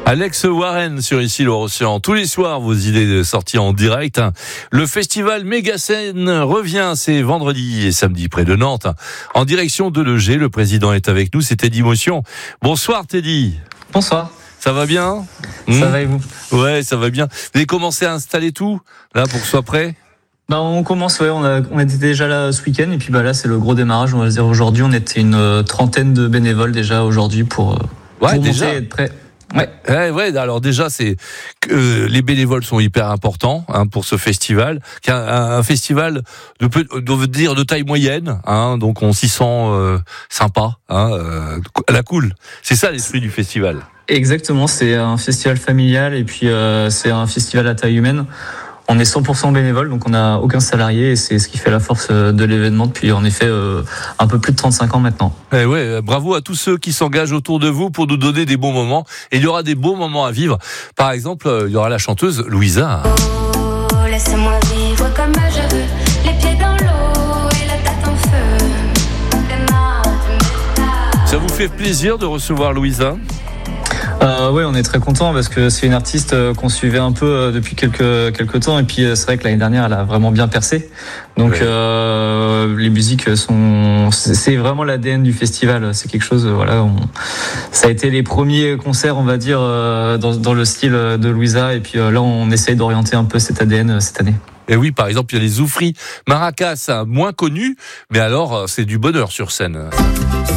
Alex Warren sur Ici l'Océan. Tous les soirs, vos idées sorties en direct. Le festival Mégascène revient, c'est vendredi et samedi près de Nantes. En direction de l'EG, le président est avec nous, c'est Teddy Motion. Bonsoir Teddy. Bonsoir. Ça va bien ? Ça va et vous ? Ouais, ça va bien. Vous avez commencé à installer tout, là, pour que ce soit prêt ? On commence, on était déjà là ce week-end et puis là c'est le gros démarrage, on va dire aujourd'hui. On était une trentaine de bénévoles déjà aujourd'hui pour déjà monter et être prêt. Ouais. Alors déjà, c'est que les bénévoles sont hyper importants pour ce festival, qui est un festival de taille moyenne, donc on s'y sent sympa, à la cool. C'est ça l'esprit du festival. Exactement, c'est un festival familial et puis c'est un festival à taille humaine. On est 100% bénévoles, donc on n'a aucun salarié et c'est ce qui fait la force de l'événement depuis en effet un peu plus de 35 ans maintenant. Bravo à tous ceux qui s'engagent autour de vous pour nous donner des bons moments. Et il y aura des beaux moments à vivre. Par exemple, il y aura la chanteuse Louisa. Oh, laissez-moi vivre comme je veux, les pieds dans l'eau et la tête en feu. Ça vous fait plaisir de recevoir Louisa ? Oui, on est très content parce que c'est une artiste qu'on suivait un peu depuis quelques temps et puis c'est vrai que l'année dernière elle a vraiment bien percé. Donc les musiques c'est vraiment l'ADN du festival. C'est quelque chose, ça a été les premiers concerts, on va dire, dans le style de Louisa et puis là on essaye d'orienter un peu cet ADN cette année. Et oui, par exemple, il y a les Zoufris Maracas, moins connus, mais alors c'est du bonheur sur scène.